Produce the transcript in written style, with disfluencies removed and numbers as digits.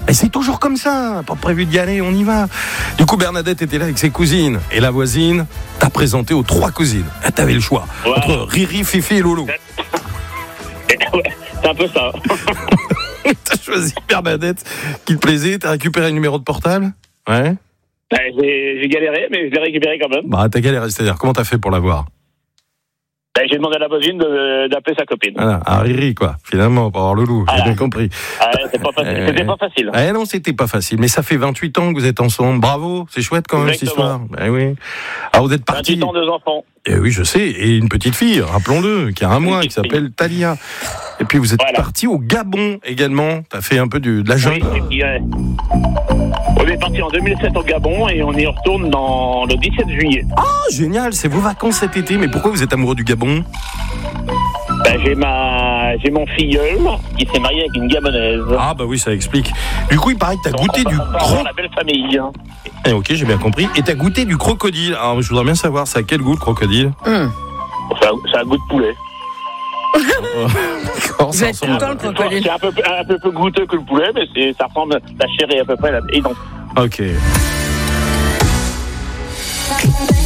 Et c'est toujours comme ça, pas prévu d'y aller, on y va. Du coup, Bernadette était là avec ses cousines. Et la voisine t'a présenté aux 3 cousines. Et t'avais le choix entre Riri, Fifi et Lolo. Ouais, c'est un peu ça. T'as choisi Bernadette, qui te plaisait. T'as récupéré le numéro de portable? Ouais. J'ai galéré, mais je l'ai récupéré quand même. Bah, t'as galéré, c'est-à-dire, comment t'as fait pour l'avoir? J'ai demandé à la voisine d'appeler sa copine. Voilà, à Riri, quoi, finalement, pour avoir le loup, j'ai bien compris. C'était pas facile. C'était pas facile. Non, c'était pas facile, mais ça fait 28 ans que vous êtes ensemble. Bravo, c'est chouette quand même, Exactement. cette histoire. Oui. Alors, vous êtes partis. 28 ans, 2 enfants. Et oui, je sais, et une petite fille, rappelons-le, qui a 1 mois, qui s'appelle Talia. Et puis vous êtes partis au Gabon également. T'as fait un peu de la jungle. Oui, on est parti en 2007 au Gabon et on y retourne le 17 juillet. Ah, génial, c'est vos vacances cet été. Mais pourquoi vous êtes amoureux du Gabon? J'ai mon filleul qui s'est marié avec une Gabonaise. Ah bah oui, ça explique. Du coup, il paraît que t'as goûté du la belle famille. Ok, j'ai bien compris. Et t'as goûté du crocodile. Alors, je voudrais bien savoir, ça a quel goût le crocodile? Ça a goût de poulet. Vous êtes content, le crocodile? C'est un peu plus goûteux que le poulet, mais ça ressemble, la chair est à peu près identique. Ok.